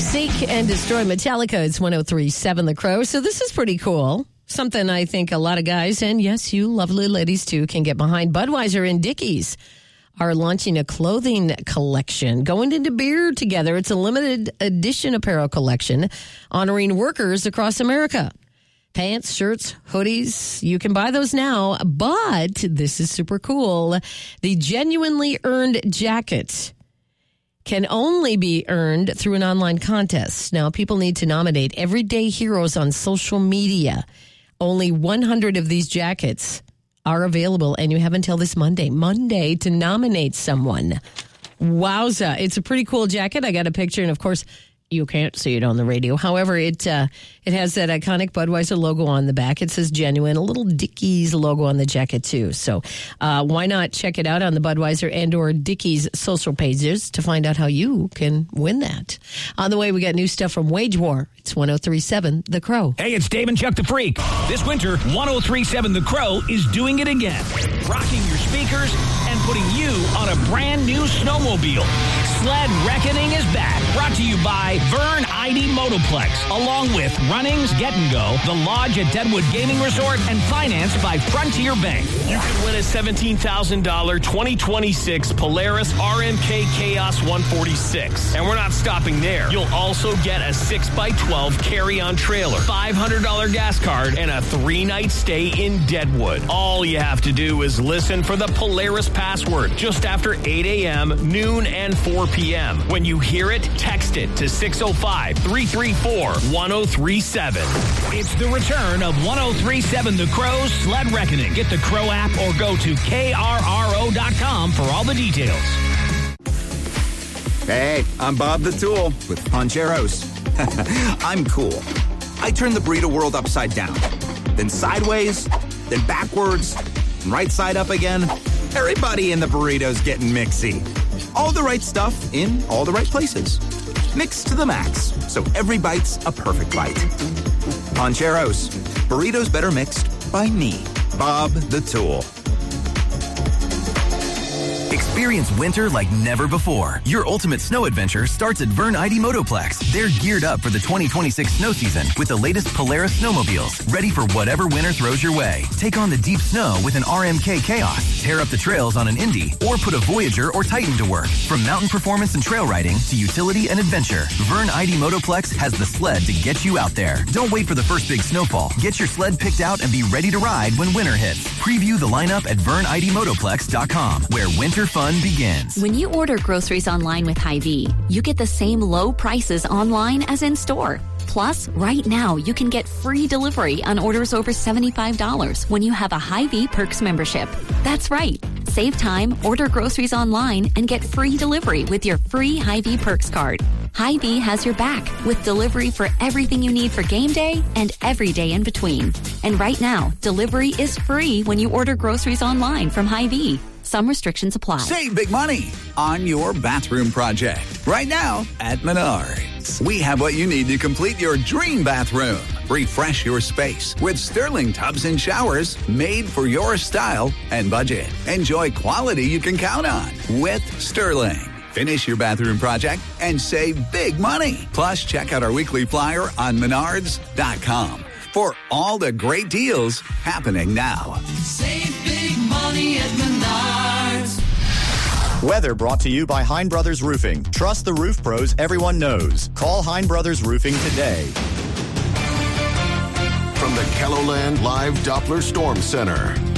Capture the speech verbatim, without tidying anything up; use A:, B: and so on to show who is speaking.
A: Seek and Destroy Metallica. It's one oh three point seven The Crow. So this is pretty cool. Something I think a lot of guys, and yes, you lovely ladies too, can get behind. Budweiser and Dickies are launching a clothing collection, going into beer together. It's a limited edition apparel collection honoring workers across America. Pants, shirts, hoodies, you can buy those now. But this is super cool. The genuinely earned jacket can only be earned through an online contest. Now, people need to nominate everyday heroes on social media. Only one hundred of these jackets are available, and you have until this Monday, Monday, to nominate someone. Wowza. It's a pretty cool jacket. I got a picture, and of course, you can't see it on the radio. However, it uh, it has that iconic Budweiser logo on the back. It says genuine, a little Dickies logo on the jacket too. So uh, why not check it out on the Budweiser and or Dickies social pages to find out how you can win that. On the way, we got new stuff from Wage War. It's one oh three point seven The Crow.
B: Hey, it's Dave and Chuck the Freak. This winter, one oh three point seven The Crow is doing it again. Rocking your speakers and putting you on a brand new snowmobile. Sled Reckoning is back. Brought to you by Vern I D Motoplex, along with Runnings Get and Go, The Lodge at Deadwood Gaming Resort, and financed by Frontier Bank.
C: You could win a seventeen thousand dollars twenty twenty-six Polaris R M K Chaos one forty-six. And we're not stopping there. You'll also get a six by twelve carry-on trailer, five hundred dollars gas card, and a three-night stay in Deadwood. All you have to do is listen for the Polaris password just after eight a.m., noon, and four p.m. When you hear it, text it to six oh five, three three four, one oh three seven.
B: It's the return of one oh three point seven The Crow's Sled Reckoning. Get the Crow app or go to K R R O dot com for all the details.
D: Hey, I'm Bob the Tool with Poncheros. I'm cool. I turn the burrito world upside down, then sideways, then backwards, and right side up again. Everybody in the burrito's getting mixy. All the right stuff in all the right places. Mixed to the max, so every bite's a perfect bite. Poncheros, burritos better mixed by me, Bob the Tool.
E: Experience winter like never before. Your ultimate snow adventure starts at Vern I D Motoplex. They're geared up for the twenty twenty-six snow season with the latest Polaris snowmobiles, ready for whatever winter throws your way. Take on the deep snow with an R M K Chaos, tear up the trails on an Indy, or put a Voyager or Titan to work. From mountain performance and trail riding to utility and adventure, Vern I D Motoplex has the sled to get you out there. Don't wait for the first big snowfall. Get your sled picked out and be ready to ride when winter hits. Preview the lineup at Vern I D Motoplex dot com, where winter fun begins.
F: When you order groceries online with Hy-Vee, you get the same low prices online as in store. Plus, right now, you can get free delivery on orders over seventy-five dollars when you have a Hy-Vee Perks membership. That's right. Save time, order groceries online, and get free delivery with your free Hy-Vee Perks card. Hy-Vee has your back with delivery for everything you need for game day and every day in between. And right now, delivery is free when you order groceries online from Hy-Vee. Some restrictions apply.
G: Save big money on your bathroom project. Right now at Menards. We have what you need to complete your dream bathroom. Refresh your space with Sterling tubs and showers made for your style and budget. Enjoy quality you can count on with Sterling. Finish your bathroom project and save big money. Plus, check out our weekly flyer on Menards dot com for all the great deals happening now.
H: Save big money at Menards.
I: Weather brought to you by Hein Brothers Roofing. Trust the roof pros everyone knows. Call Hein Brothers Roofing today.
J: From the KELOLAND Live Doppler Storm Center.